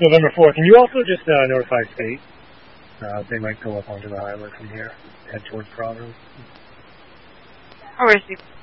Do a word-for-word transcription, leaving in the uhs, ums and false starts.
November fourth. Can you also just uh, notify State? Uh, they might go up onto the highway from here, head towards Providence. Alright, Steve.